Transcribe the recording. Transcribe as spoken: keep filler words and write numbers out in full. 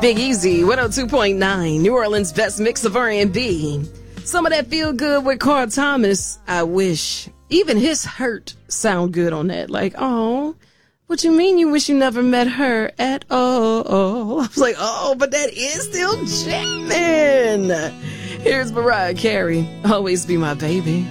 Big Easy, one oh two point nine, New Orleans' best mix of R and B. Some of that feel good with Carl Thomas. I wish. Even his hurt sound good on that. Like, oh, what you mean you wish you never met her at all? I was like, oh, but that is still jamming. Here's Mariah Carey, Always Be My Baby.